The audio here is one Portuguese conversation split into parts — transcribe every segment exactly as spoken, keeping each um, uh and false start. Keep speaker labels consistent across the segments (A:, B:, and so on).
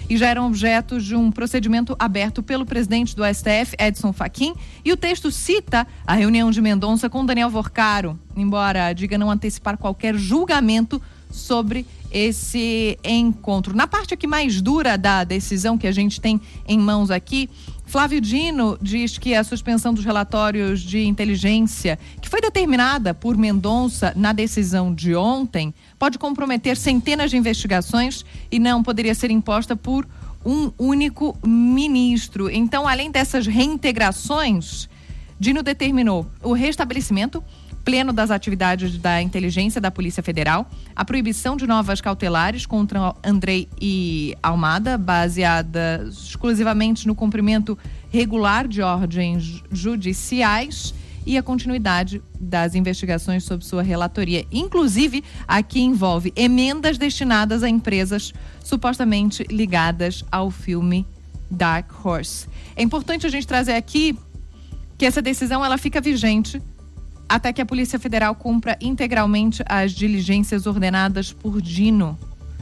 A: e já eram objeto de um procedimento aberto pelo presidente do S T F, Edson Fachin, e o texto cita a reunião de Mendonça com Daniel Vorcaro, embora diga não antecipar qualquer julgamento sobre esse encontro. Na parte aqui mais dura da decisão que a gente tem em mãos aqui, Flávio Dino diz que a suspensão dos relatórios de inteligência, que foi determinada por Mendonça na decisão de ontem, pode comprometer centenas de investigações e não poderia ser imposta por um único ministro. Então, além dessas reintegrações, Dino determinou o restabelecimento pleno das atividades da inteligência da Polícia Federal, a proibição de novas cautelares contra Andrei e Almada, baseadas exclusivamente no cumprimento regular de ordens judiciais e a continuidade das investigações sob sua relatoria. Inclusive, aqui envolve emendas destinadas a empresas supostamente ligadas ao filme Dark Horse. É importante a gente trazer aqui que essa decisão ela fica vigente até que a Polícia Federal cumpra integralmente as diligências ordenadas por Dino.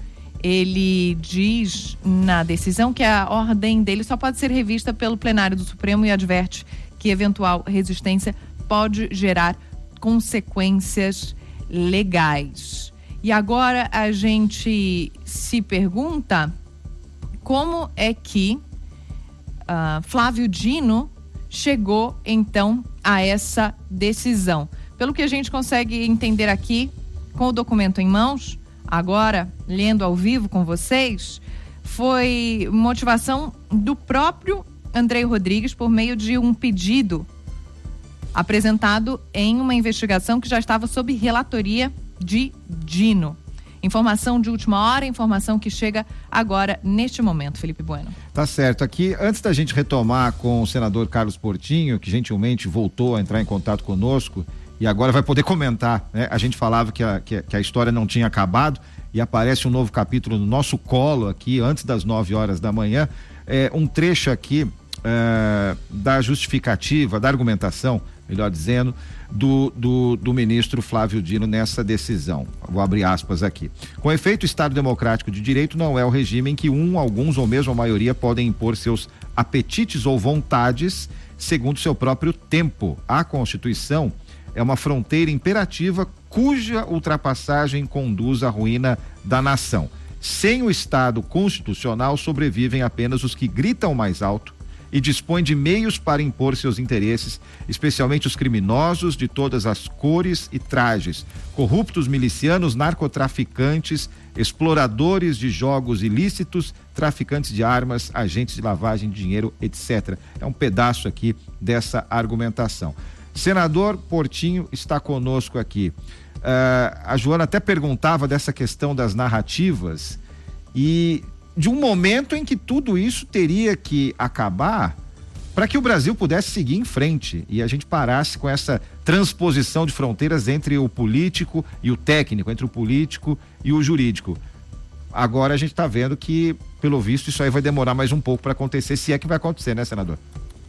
A: Ele diz na decisão que a ordem dele só pode ser revista pelo plenário do Supremo e adverte que eventual resistência pode gerar consequências legais. E agora a gente se pergunta como é que uh, Flávio Dino chegou então a essa decisão. Pelo que a gente consegue entender aqui, com o documento em mãos, agora lendo ao vivo com vocês, foi motivação do próprio Andrei Rodrigues por meio de um pedido apresentado em uma investigação que já estava sob relatoria de Dino. Informação de última hora, informação que chega agora, neste momento, Felipe Bueno.
B: Tá certo. Aqui, antes da gente retomar com o senador Carlos Portinho, que gentilmente voltou a entrar em contato conosco e agora vai poder comentar, né? A gente falava que a, que, que a história não tinha acabado e aparece um novo capítulo no nosso colo aqui, antes das nove horas da manhã, é, um trecho aqui é, da justificativa, da argumentação, melhor dizendo, do, do, do ministro Flávio Dino nessa decisão. Vou abrir aspas aqui. Com efeito, o Estado Democrático de Direito não é o regime em que um, alguns ou mesmo a maioria podem impor seus apetites ou vontades segundo seu próprio tempo. A Constituição é uma fronteira imperativa cuja ultrapassagem conduz à ruína da nação. Sem o Estado constitucional sobrevivem apenas os que gritam mais alto e dispõe de meios para impor seus interesses, especialmente os criminosos de todas as cores e trajes, corruptos milicianos, narcotraficantes, exploradores de jogos ilícitos, traficantes de armas, agentes de lavagem de dinheiro, etcétera. É um pedaço aqui dessa argumentação. Senador Portinho está conosco aqui. Uh, a Joana até perguntava dessa questão das narrativas e de um momento em que tudo isso teria que acabar para que o Brasil pudesse seguir em frente e a gente parasse com essa transposição de fronteiras entre o político e o técnico, entre o político e o jurídico. Agora a gente está vendo que, pelo visto, isso aí vai demorar mais um pouco para acontecer, se é que vai acontecer, né, senador?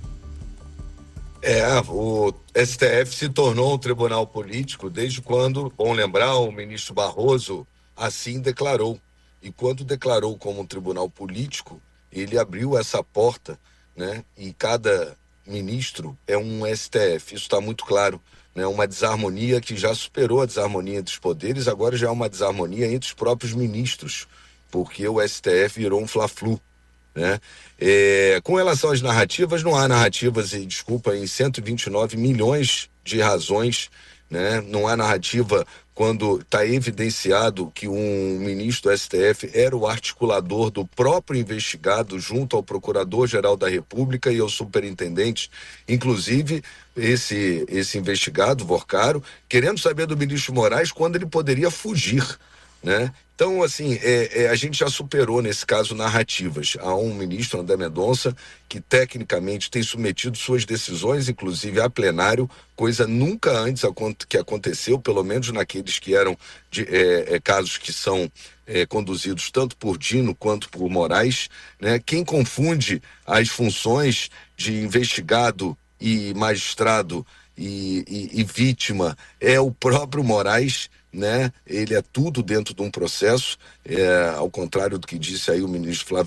C: É, o S T F se tornou um tribunal político desde quando, bom lembrar, o ministro Barroso assim declarou. E quando declarou como um tribunal político, ele abriu essa porta, né? E cada ministro é um S T F, isso está muito claro, né? Uma desarmonia que já superou a desarmonia entre os poderes, agora já é uma desarmonia entre os próprios ministros, porque o S T F virou um fla-flu, né? É, com relação às narrativas, não há narrativas, e desculpa, em cento e vinte e nove milhões de razões, né? Não há narrativa quando está evidenciado que um ministro do S T F era o articulador do próprio investigado junto ao Procurador-Geral da República e ao superintendente, inclusive esse, esse investigado, Vorcaro, querendo saber do ministro Moraes quando ele poderia fugir, né? Então, assim, é, é, a gente já superou, nesse caso, narrativas. Há um ministro, André Mendonça, que tecnicamente tem submetido suas decisões, inclusive a plenário, coisa nunca antes que aconteceu, pelo menos naqueles que eram de, é, é, casos que são é, conduzidos tanto por Dino quanto por Moraes, né? Quem confunde as funções de investigado e magistrado e, e, e vítima é o próprio Moraes, né? Ele é tudo dentro de um processo, é, ao contrário do que disse aí o ministro Flávio